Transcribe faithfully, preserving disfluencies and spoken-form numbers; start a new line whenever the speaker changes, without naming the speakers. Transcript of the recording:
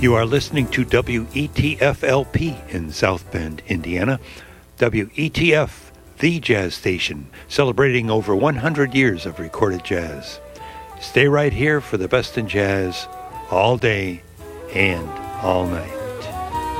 You are listening to W E T F L P in South Bend, Indiana. W E T F, the jazz station, celebrating over one hundred years of recorded jazz. Stay right here for the best in jazz all day and all night.